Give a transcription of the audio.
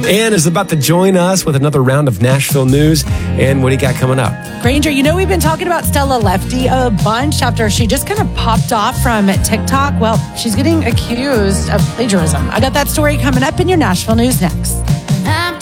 Ann is about to join us with another round of Nashville news. And what do you got coming up? Granger, we've been talking about Stella Lefty a bunch after she just kind of popped off from TikTok. Well, she's getting accused of plagiarism. I got that story coming up in your Nashville news next.